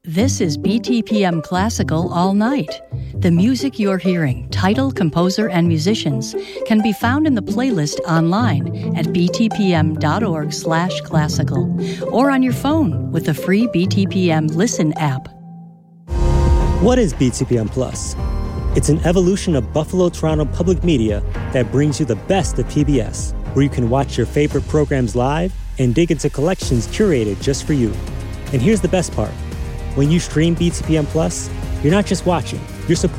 This is BTPM Classical All Night. The music you're hearing, title, composer, and musicians can be found in the playlist online at btpm.org/classical or on your phone with the free BTPM Listen app. What is BTPM Plus? It's an evolution of Buffalo Toronto Public Media that brings you the best of PBS, where you can watch your favorite programs live and dig into collections curated just for you. And here's the best part. When you stream BTPM Plus, you're not just watching, you're supporting